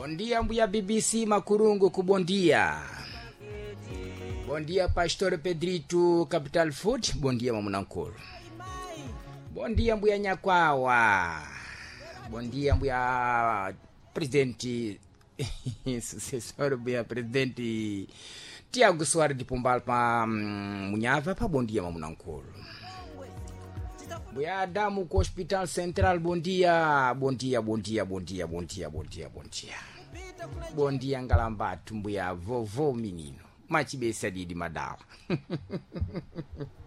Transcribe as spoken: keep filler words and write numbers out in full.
Bom dia, mbuya B B C Macurungu ku bom dia. Bom dia, Pastor Pedrito, Capital Food. Bom dia, Mamunankuru. Bom dia, mbuya Nyakwawa. Bom dia, mbuya Presidente, sucessor mbuya Presidente Tiago Soares de Pombal pa Munhava. Pa bom dia, Mamunankuru. Mbuya Adamu ku Hospital Central. Bom dia, bom dia, bom dia, bom dia, bom dia, bom dia, bom dia. Bom dia, Ngalambatu, mbuya vovô menino. Machibesa de Madawa.